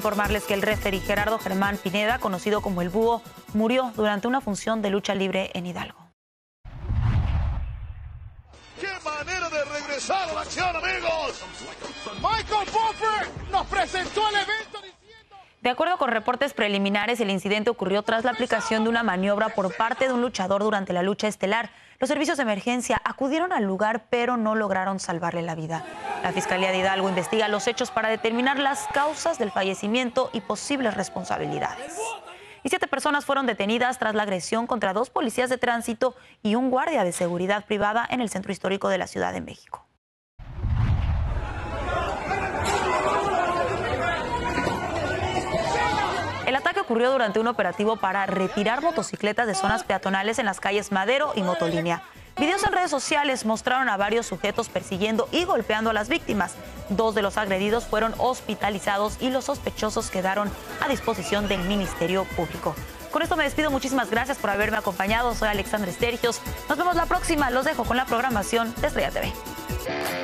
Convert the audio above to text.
Informarles que el referee Gerardo Germán Pineda, conocido como El Búho, murió durante una función de lucha libre en Hidalgo. ¡Qué manera de regresar a la acción, amigos! Michael Buffer nos presentó el evento diciendo... De acuerdo con reportes preliminares, el incidente ocurrió tras la aplicación de una maniobra por parte de un luchador durante la lucha estelar. Los servicios de emergencia acudieron al lugar, pero no lograron salvarle la vida. La Fiscalía de Hidalgo investiga los hechos para determinar las causas del fallecimiento y posibles responsabilidades. Y 7 personas fueron detenidas tras la agresión contra 2 policías de tránsito y un guardia de seguridad privada en el centro histórico de la Ciudad de México. El ataque ocurrió durante un operativo para retirar motocicletas de zonas peatonales en las calles Madero y Motolínea. Videos en redes sociales mostraron a varios sujetos persiguiendo y golpeando a las víctimas. 2 de los agredidos fueron hospitalizados y los sospechosos quedaron a disposición del Ministerio Público. Con esto me despido. Muchísimas gracias por haberme acompañado. Soy Alexandra Estergios. Nos vemos la próxima. Los dejo con la programación de Estrella TV.